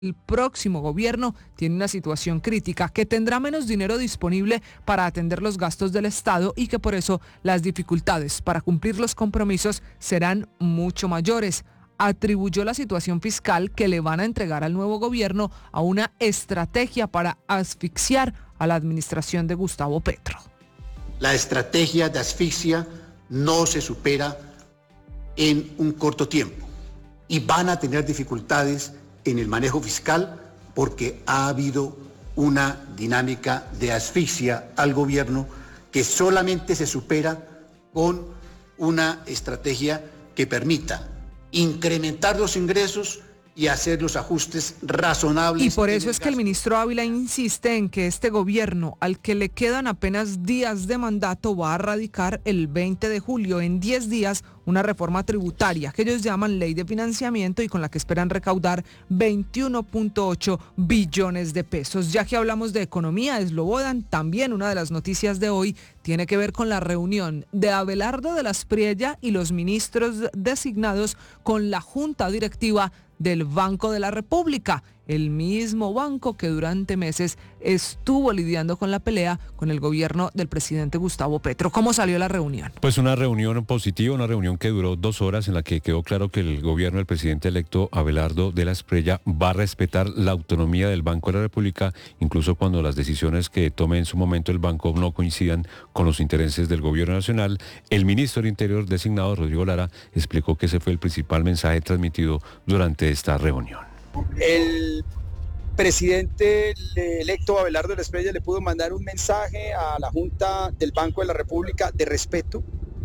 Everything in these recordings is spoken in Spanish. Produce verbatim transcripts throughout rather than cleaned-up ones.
El próximo gobierno tiene una situación crítica, que tendrá menos dinero disponible para atender los gastos del Estado y que por eso las dificultades para cumplir los compromisos serán mucho mayores. Atribuyó la situación fiscal que le van a entregar al nuevo gobierno a una estrategia para asfixiar a la administración de Gustavo Petro. La estrategia de asfixia no se supera en un corto tiempo y van a tener dificultades en el manejo fiscal porque ha habido una dinámica de asfixia al gobierno que solamente se supera con una estrategia que permita incrementar los ingresos y hacer los ajustes razonables. Y por eso es que el ministro Ávila insiste en que este gobierno, al que le quedan apenas días de mandato, va a radicar el veinte de julio, en diez días, una reforma tributaria que ellos llaman Ley de Financiamiento y con la que esperan recaudar veintiuno punto ocho billones de pesos. Ya que hablamos de economía, Slobodan, también una de las noticias de hoy tiene que ver con la reunión de Abelardo de la Espriella y los ministros designados con la Junta Directiva del Banco de la República, el mismo banco que durante meses estuvo lidiando con la pelea con el gobierno del presidente Gustavo Petro. ¿Cómo salió la reunión? Pues una reunión positiva, una reunión que duró dos horas en la que quedó claro que el gobierno del presidente electo Abelardo de la Espriella va a respetar la autonomía del Banco de la República, incluso cuando las decisiones que tome en su momento el banco no coincidan con los intereses del gobierno nacional. El ministro del Interior designado, Rodrigo Lara, explicó que ese fue el principal mensaje transmitido durante esta reunión. El presidente electo Abelardo de la Espriella le pudo mandar un mensaje a la Junta del Banco de la República de respeto,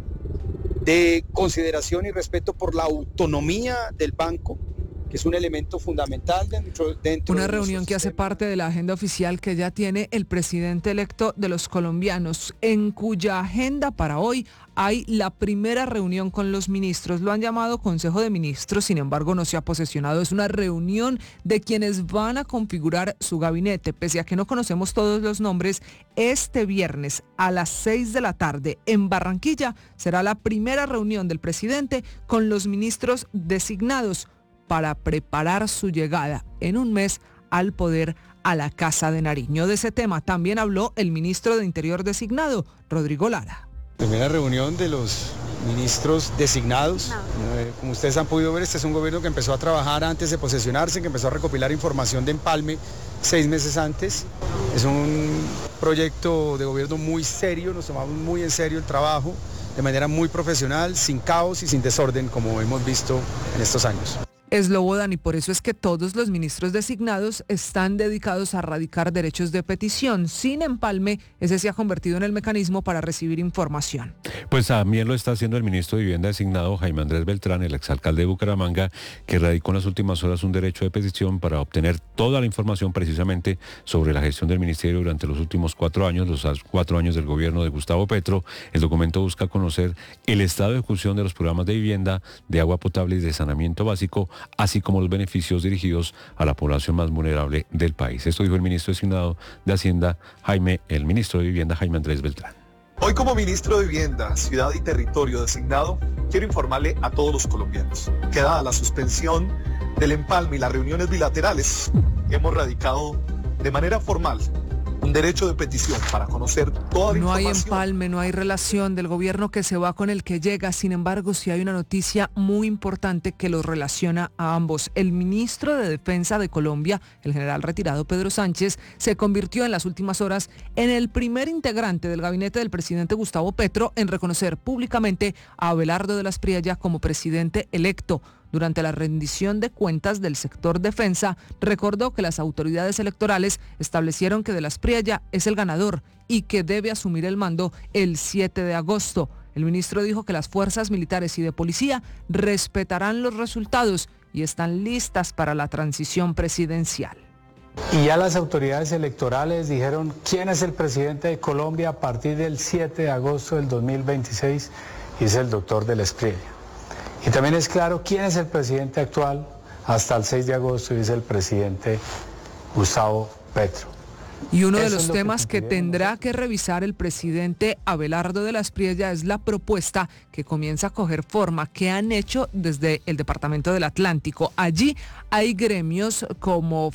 de consideración y respeto por la autonomía del banco, que es un elemento fundamental dentro, dentro Una de reunión que hace parte de la agenda oficial que ya tiene el presidente electo de los colombianos, en cuya agenda para hoy hay la primera reunión con los ministros. Lo han llamado Consejo de Ministros, sin embargo no se ha posesionado. Es una reunión de quienes van a configurar su gabinete. Pese a que no conocemos todos los nombres, este viernes a las seis de la tarde en Barranquilla será la primera reunión del presidente con los ministros designados para preparar su llegada en un mes al poder a la Casa de Nariño. De ese tema también habló el ministro de Interior designado, Rodrigo Lara. Primera reunión de los ministros designados. No. Eh, como ustedes han podido ver, este es un gobierno que empezó a trabajar antes de posesionarse, que empezó a recopilar información de empalme seis meses antes. Es un proyecto de gobierno muy serio, nos tomamos muy en serio el trabajo, de manera muy profesional, sin caos y sin desorden, como hemos visto en estos años. Slobodan, y por eso es que todos los ministros designados están dedicados a radicar derechos de petición. Sin empalme, ese se ha convertido en el mecanismo para recibir información. Pues también lo está haciendo el ministro de Vivienda designado, Jaime Andrés Beltrán, el exalcalde de Bucaramanga, que radicó en las últimas horas un derecho de petición para obtener toda la información precisamente sobre la gestión del ministerio durante los últimos cuatro años, los cuatro años del gobierno de Gustavo Petro. El documento busca conocer el estado de ejecución de los programas de vivienda, de agua potable y de saneamiento básico, así como los beneficios dirigidos a la población más vulnerable del país. Esto dijo el ministro designado de Hacienda, Jaime, el ministro de Vivienda, Jaime Andrés Beltrán. Hoy, como ministro de Vivienda, Ciudad y Territorio designado, quiero informarle a todos los colombianos que dada la suspensión del empalme y las reuniones bilaterales, hemos radicado de manera formal un derecho de petición para conocer toda la no información. No hay empalme, no hay relación del gobierno que se va con el que llega. Sin embargo, sí hay una noticia muy importante que los relaciona a ambos. El ministro de Defensa de Colombia, el general retirado Pedro Sánchez, se convirtió en las últimas horas en el primer integrante del gabinete del presidente Gustavo Petro en reconocer públicamente a Abelardo de la Espriella como presidente electo. Durante la rendición de cuentas del sector defensa, recordó que las autoridades electorales establecieron que de la Espriella es el ganador y que debe asumir el mando el siete de agosto. El ministro dijo que las fuerzas militares y de policía respetarán los resultados y están listas para la transición presidencial. Y ya las autoridades electorales dijeron quién es el presidente de Colombia a partir del siete de agosto del dos mil veintiséis y es el doctor de la Espriella. Y también es claro quién es el presidente actual hasta el seis de agosto y es el presidente Gustavo Petro. Y uno de Eso los es lo que temas que consideramos tendrá nosotros. que revisar el presidente Abelardo de la Espriella es la propuesta que comienza a coger forma que han hecho desde el Departamento del Atlántico. Allí hay gremios como